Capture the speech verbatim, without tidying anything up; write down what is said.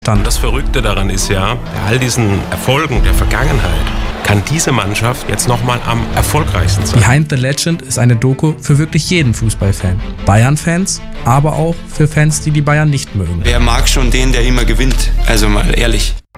Das Verrückte daran ist ja, bei all diesen Erfolgen der Vergangenheit kann diese Mannschaft jetzt nochmal am erfolgreichsten sein. Behind the Legend ist eine Doku für wirklich jeden Fußballfan. Bayern-Fans, aber auch für Fans, die die Bayern nicht mögen. Wer mag schon den, der immer gewinnt? Also mal ehrlich.